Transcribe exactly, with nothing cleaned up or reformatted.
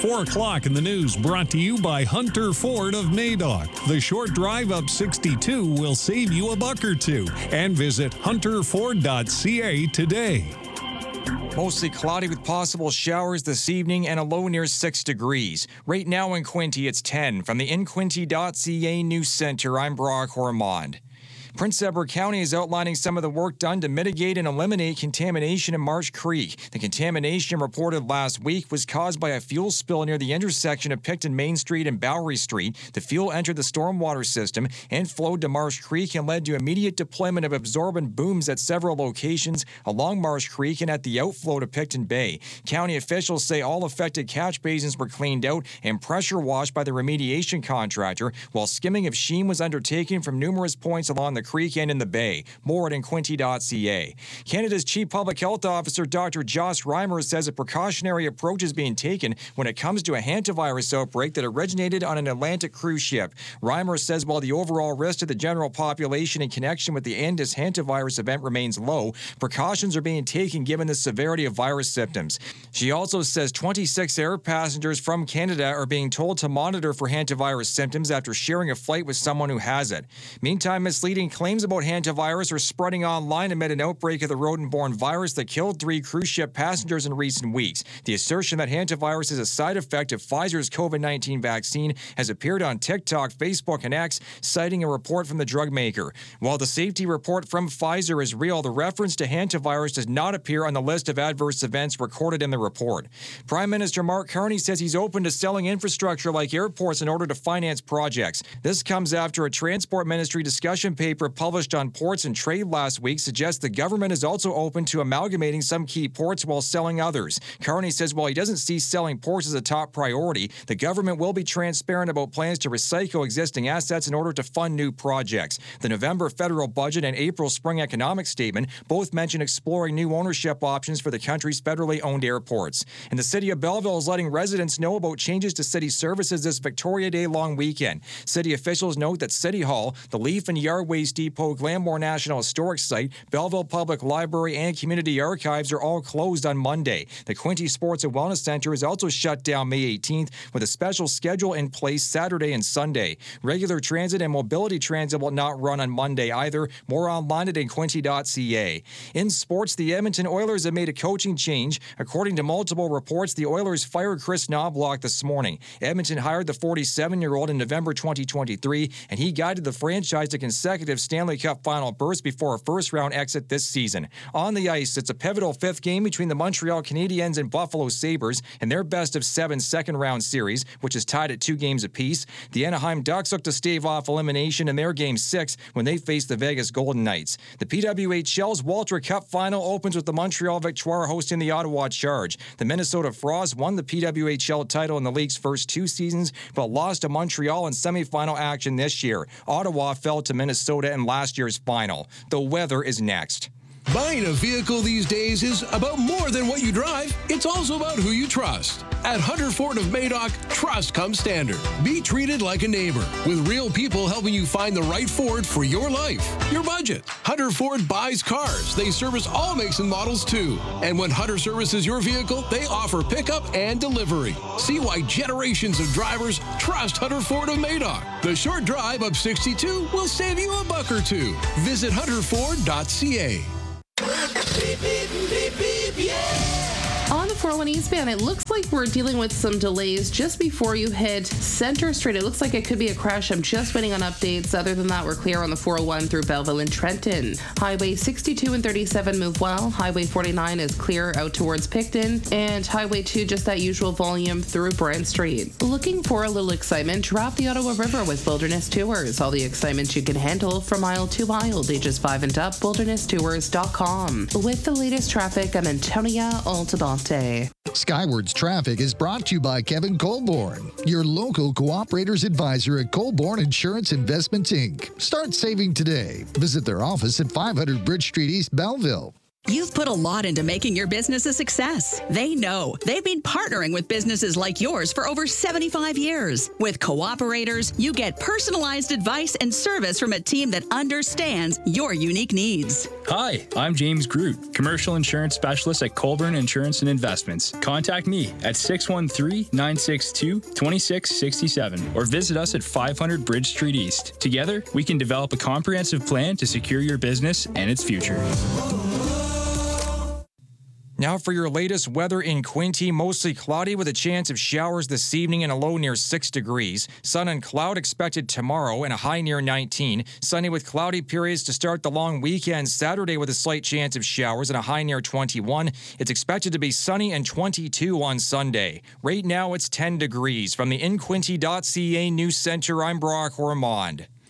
four o'clock in the news, brought to you by Hunter Ford of Madoc. The short drive up sixty-two will save you a buck or two. And visit hunter ford dot c a today. Mostly cloudy with possible showers this evening and a low near six degrees. Right now in Quinte, it's ten. From the in quinte dot c a News Center, I'm Brock Ormond. Prince Edward County is outlining some of the work done to mitigate and eliminate contamination in Marsh Creek. The contamination reported last week was caused by a fuel spill near the intersection of Picton Main Street and Bowery Street. The fuel entered the stormwater system and flowed to Marsh Creek and led to immediate deployment of absorbent booms at several locations along Marsh Creek and at the outflow to Picton Bay. County officials say all affected catch basins were cleaned out and pressure washed by the remediation contractor, while skimming of sheen was undertaken from numerous points along the creek and in the bay. More at in quinte dot c a. Canada's Chief Public Health Officer Doctor Josh Reimer says a precautionary approach is being taken when it comes to a hantavirus outbreak that originated on an Atlantic cruise ship. Reimer says while the overall risk to the general population in connection with the Andis hantavirus event remains low, precautions are being taken given the severity of virus symptoms. She also says twenty-six air passengers from Canada are being told to monitor for hantavirus symptoms after sharing a flight with someone who has it. Meantime, misleading claims about hantavirus are spreading online amid an outbreak of the rodent-borne virus that killed three cruise ship passengers in recent weeks. The assertion that hantavirus is a side effect of Pfizer's COVID nineteen vaccine has appeared on TikTok, Facebook, and X, citing a report from the drug maker. While the safety report from Pfizer is real, the reference to hantavirus does not appear on the list of adverse events recorded in the report. Prime Minister Mark Carney says he's open to selling infrastructure like airports in order to finance projects. This comes after a Transport Ministry discussion paper published on ports and trade last week suggests the government is also open to amalgamating some key ports while selling others. Carney says while he doesn't see selling ports as a top priority, the government will be transparent about plans to recycle existing assets in order to fund new projects. The November federal budget and April spring economic statement both mention exploring new ownership options for the country's federally owned airports. And the city of Belleville is letting residents know about changes to city services this Victoria Day long weekend. City officials note that City Hall, the Leaf and Yard Waste Depot, Glenmore National Historic Site, Belleville Public Library, and Community Archives are all closed on Monday. The Quinte Sports and Wellness Center is also shut down May eighteenth with a special schedule in place Saturday and Sunday. Regular transit and mobility transit will not run on Monday either. More online at in quinte dot c a. In sports, the Edmonton Oilers have made a coaching change. According to multiple reports, the Oilers fired Chris Knobloch this morning. Edmonton hired the forty-seven-year-old in November twenty twenty-three, and he guided the franchise to consecutive Stanley Cup final berths before a first-round exit this season. On the ice, it's a pivotal fifth game between the Montreal Canadiens and Buffalo Sabres in their best-of-seven second-round series, which is tied at two games apiece. The Anaheim Ducks look to stave off elimination in their Game six when they face the Vegas Golden Knights. The P W H L's Walter Cup final opens with the Montreal Victoire hosting the Ottawa Charge. The Minnesota Frost won the P W H L title in the league's first two seasons, but lost to Montreal in semifinal action this year. Ottawa fell to Minnesota in last year's final. The weather is next. Buying a vehicle these days is about more than what you drive. It's also about who you trust. At Hunter Ford of Madoc, trust comes standard. Be treated like a neighbor, with real people helping you find the right Ford for your life, your budget. Hunter Ford buys cars. They service all makes and models too. And when Hunter services your vehicle, they offer pickup and delivery. See why generations of drivers trust Hunter Ford of Madoc. The short drive up sixty-two will save you a buck or two. Visit hunter ford dot c a. Beep, beep, beep, beep, yeah. On the four oh one eastbound, it looks like we're dealing with some delays just before you hit Center Street. It looks like it could be a crash. I'm just waiting on updates. Other than that, we're clear on the four oh one through Belleville and Trenton. Highway sixty-two and thirty-seven move well. Highway forty-nine is clear out towards Picton. And Highway two, just that usual volume through Brent Street. Looking for a little excitement? Drop the Ottawa River with Wilderness Tours. All the excitement you can handle from aisle to aisle. Ages five and up, wilderness tours dot com. With the latest traffic, I'm Antonia Altabonte. Skywards Traffic is brought to you by Kevin Colborne, your local cooperators advisor at Colborne Insurance Investments, Incorporated. Start saving today. Visit their office at five hundred Bridge Street East, Belleville. You've put a lot into making your business a success. They know. They've been partnering with businesses like yours for over seventy-five years. With Cooperators, you get personalized advice and service from a team that understands your unique needs. Hi, I'm James Groot, Commercial Insurance Specialist at Colburn Insurance and Investments. Contact me at six one three, nine six two, two six six seven or visit us at five hundred Bridge Street East. Together, we can develop a comprehensive plan to secure your business and its future. Now for your latest weather in Quinte, mostly cloudy with a chance of showers this evening and a low near six degrees. Sun and cloud expected tomorrow and a high near nineteen. Sunny with cloudy periods to start the long weekend. Saturday with a slight chance of showers and a high near twenty-one. It's expected to be sunny and twenty-two on Sunday. Right now it's ten degrees. From the in quinte dot c a News Center, I'm Brock Ormond.